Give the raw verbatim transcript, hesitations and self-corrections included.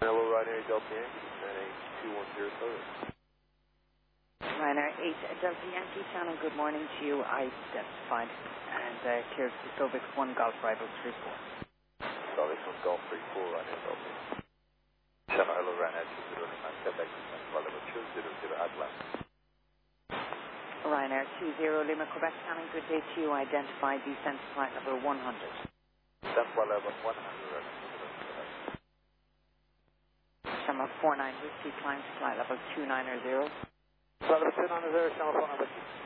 Hello, Ryanair Delta Yankee, nine eight two one zero seven. Ryanair eight Delta Yankee, Shannon, good morning to you. Identified and uh, cleared to Slovak one Golf Rival three four. Slovak one Golf three four, Ryanair Delta Yankee. Shannon, hello, Ryanair two zero nine, Quebec, Central Level two zero zero Atlantic. Ryanair two zero Lima, Quebec, Shannon, good day to you. Identified descent flight level one hundred. Central Level one hundred, Ryanair. Summer four nine Whiskey, climb to flight level two nine zero. Level two nine zero, Summer four nine Whiskey.